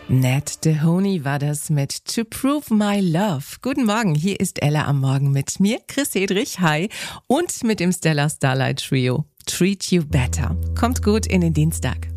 Nat Mahoney war das mit To Prove My Love. Guten Morgen, hier ist Ella am Morgen mit mir, Chris Hedrich, hi, und mit dem Stellar Starlight Trio. Treat You Better. Kommt gut in den Dienstag.